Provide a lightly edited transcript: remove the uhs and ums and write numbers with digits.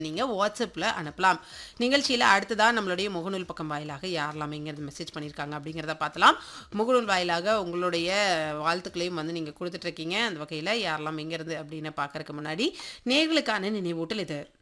நீங்க வாட்ஸ்அப்ல அனுப்பலாம். நிகழ்ச்சியில அடுத்ததா நம்மளுடைய முகநூல் பக்கம் வாயிலாக யாரெல்லாம் எங்கேருந்து மெசேஜ் பண்ணியிருக்காங்க அப்படிங்கிறத பார்த்தலாம். முகநூல் வாயிலாக உங்களுடைய வாழ்த்துக்களையும் வந்து நீங்க குடுத்துட்டுருக்கீங்க. அந்த வகையில யாரெல்லாம் எங்கேருந்து அப்படின்னு பார்க்கறக்கு முன்னாடி, நேயர்களுக்கான நினைவூட்டல் இது.